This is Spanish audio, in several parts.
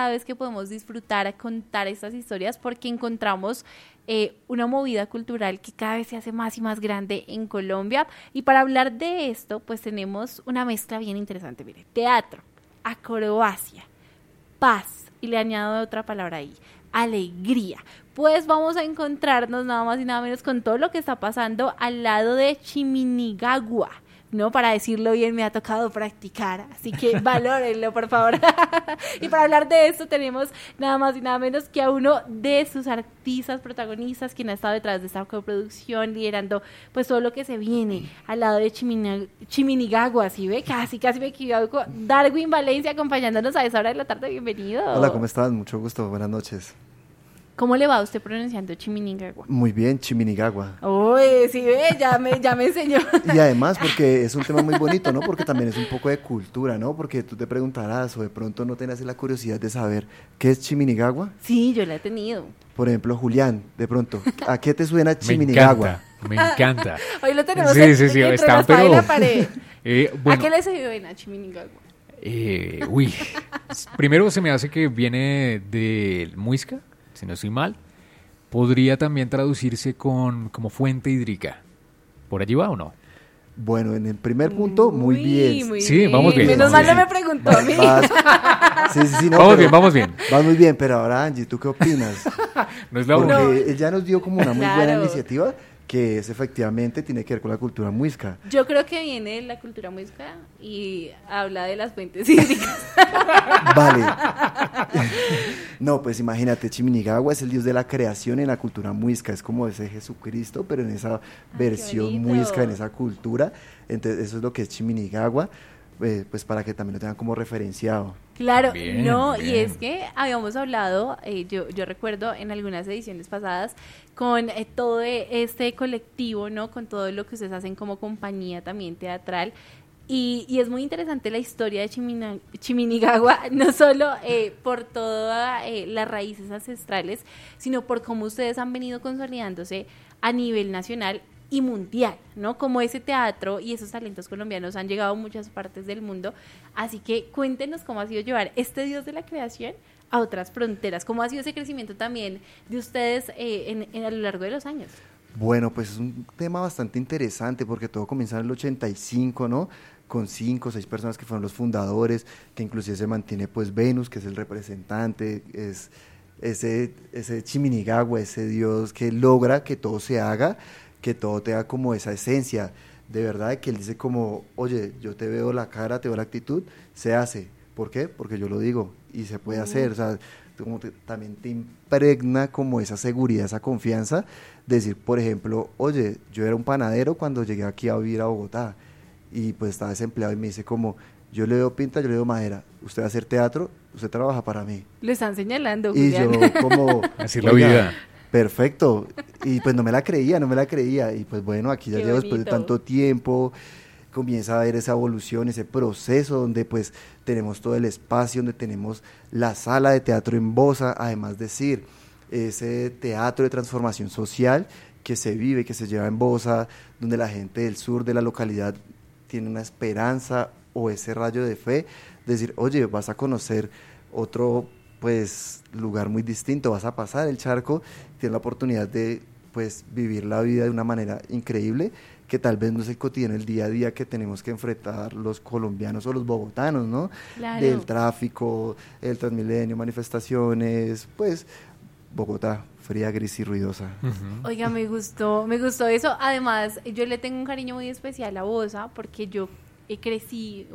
cada vez que podemos disfrutar a contar estas historias porque encontramos una movida cultural que cada vez se hace más y más grande en Colombia. Y para hablar de esto, pues tenemos una mezcla bien interesante. Mire, teatro, acrobacia, paz, y le añado otra palabra ahí, alegría. Pues vamos a encontrarnos nada más y nada menos con todo lo que está pasando al lado de Chiminigagua, ¿no? Para decirlo bien me ha tocado practicar, así que valórenlo, por favor. Y para hablar de esto tenemos nada más y nada menos que a uno de sus artistas protagonistas, quien ha estado detrás de esta coproducción, liderando pues todo lo que se viene al lado de Chiminigagua, ¿sí ve? Casi me equivoco. Darwin Valencia acompañándonos a esa hora de la tarde, bienvenido. Hola, ¿cómo estás? Mucho gusto, buenas noches. ¿Cómo le va a usted pronunciando Chiminigagua? Muy bien, Chiminigagua. Uy, sí ve, ya me enseñó. Y además porque es un tema muy bonito, ¿no? Porque también es un poco de cultura, ¿no? Porque tú te preguntarás o de pronto no tenés la curiosidad de saber qué es Chiminigagua. Sí, yo la he tenido. Por ejemplo, Julián, de pronto, ¿a qué te suena Chiminigagua? Me encanta. Hoy lo tenemos Sí, entre está, la espada pero y la pared. bueno, ¿A qué le se ven a Chiminigagua? Primero se me hace que viene del muisca, si no estoy mal. Podría también traducirse como fuente hídrica. ¿Por allí va o no? Bueno, en el primer punto, muy bien. Muy Sí, bien. vamos bien. Menos Sí, mal sí. no me preguntó a mí. Sí, no, Vamos bien. Vas muy bien, pero ahora Angie, ¿tú qué opinas? No es la Porque única. él ya nos dio como una muy buena Claro. iniciativa que es efectivamente tiene que ver con la cultura muisca. Yo creo que viene de la cultura muisca y habla de las fuentes hídricas. Vale. No, pues imagínate, Chiminigagua es el dios de la creación en la cultura muisca, es como ese Jesucristo, pero en esa versión bonito. muisca, en esa cultura. Entonces eso es lo que es Chiminigagua, pues para que también lo tengan como referenciado. Claro, Bien, no, y bien. es que habíamos hablado, yo recuerdo en algunas ediciones pasadas, con todo este colectivo, ¿no? Con todo lo que ustedes hacen como compañía también teatral. Y es muy interesante la historia de Chiminigagua, no solo por todas las raíces ancestrales, sino por cómo ustedes han venido consolidándose a nivel nacional y mundial, ¿no? Como ese teatro y esos talentos colombianos han llegado a muchas partes del mundo. Así que cuéntenos cómo ha sido llevar este dios de la creación a otras fronteras, cómo ha sido ese crecimiento también de ustedes a lo largo de los años. Bueno, pues es un tema bastante interesante porque todo comienza en el 85, ¿no? Con 5 o 6 personas que fueron los fundadores, que inclusive se mantiene pues Venus, que es el representante, es ese Chiminigagua, ese dios que logra que todo se haga, que todo tenga como esa esencia, de verdad, que él dice como, oye, yo te veo la cara, te veo la actitud, se hace. ¿Por qué? Porque yo lo digo y se puede hacer, o sea, también te impregna como esa seguridad, esa confianza, de decir, por ejemplo, oye, yo era un panadero cuando llegué aquí a vivir a Bogotá y pues estaba desempleado y me dice como, yo le veo pinta, yo le veo madera, usted va a hacer teatro, usted trabaja para mí. Lo están señalando, Y Julián. yo como, Así es la oiga, vida. perfecto, y pues no me la creía, y pues bueno, aquí ya Qué llevo después de bonito. tanto tiempo, comienza a ver esa evolución, ese proceso donde pues tenemos todo el espacio, donde tenemos la sala de teatro en Bosa, además decir, ese teatro de transformación social que se vive, que se lleva en Bosa, donde la gente del sur de la localidad tiene una esperanza o ese rayo de fe, decir, oye, vas a conocer otro pues lugar muy distinto, vas a pasar el charco, tienes la oportunidad de pues vivir la vida de una manera increíble, que tal vez no es el cotidiano, el día a día que tenemos que enfrentar los colombianos o los bogotanos, ¿no? Claro. Del tráfico, el Transmilenio, manifestaciones, pues Bogotá, fría, gris y ruidosa. Oiga, me gustó eso. Además, yo le tengo un cariño muy especial a Bosa porque yo crecí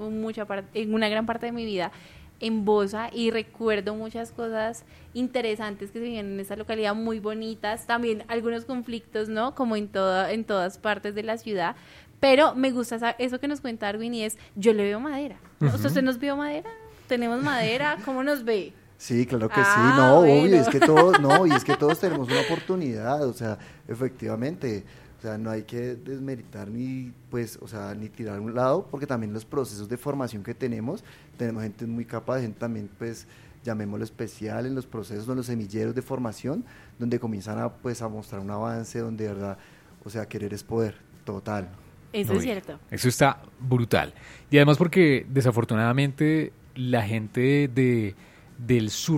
en una gran parte de mi vida en Bosa y recuerdo muchas cosas interesantes que se viven en esa localidad, muy bonitas, también algunos conflictos, ¿no? Como en todas partes de la ciudad, pero me gusta eso que nos cuenta Darwin y es, yo le veo madera, ¿no? O sea, ¿usted nos vio madera? ¿Tenemos madera? ¿Cómo nos ve? Sí, claro que sí, Ah, no, bueno. obvio, y es que todos tenemos una oportunidad, o sea, efectivamente, o sea, no hay que desmeritar ni, pues, o sea, ni tirar a un lado, porque también los procesos de formación que tenemos gente muy capaz, gente también, pues, llamémoslo especial en los procesos, en los semilleros de formación, donde comienzan a, pues, a mostrar un avance, donde de verdad, o sea, querer es poder, total. Eso es cierto. Eso está brutal. Y además porque desafortunadamente la gente del sur